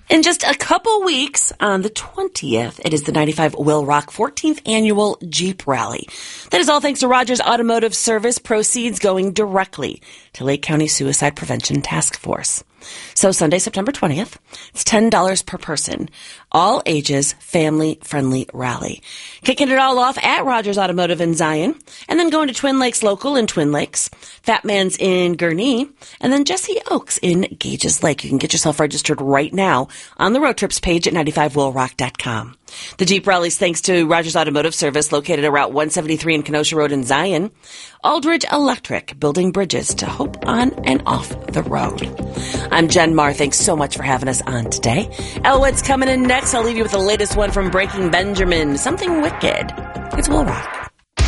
In just a couple weeks, on the 20th, it is the 95 Will Rock 14th Annual Jeep Rally. That is all thanks to Rogers Automotive Service, proceeds going directly to Lake County Suicide Prevention Task Force. So Sunday, September 20th, it's $10 per person. All ages, family-friendly rally. Kicking it all off at Rogers Automotive in Zion, and then going to Twin Lakes Local in Twin Lakes, Fat Man's in Gurnee, and then Jesse Oaks in Gages Lake. You can get yourself registered right now on the road trips page at 95willrock.com. The Jeep Rally's thanks to Rogers Automotive Service, located at Route 173 and Kenosha Road in Zion. Aldridge Electric, building bridges to hope on and off the road. I'm Jen Marr. Thanks so much for having us on today. Elwood's coming in next. I'll leave you with the latest one from Breaking Benjamin, Something Wicked. It's Will Rock.